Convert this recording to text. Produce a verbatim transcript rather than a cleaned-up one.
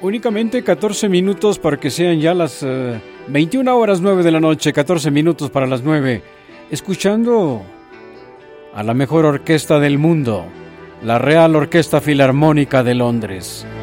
Únicamente catorce minutos para que sean ya las uh, veintiuna horas nueve de la noche, catorce minutos para las nueve, escuchando a la mejor orquesta del mundo, la Real Orquesta Filarmónica de Londres.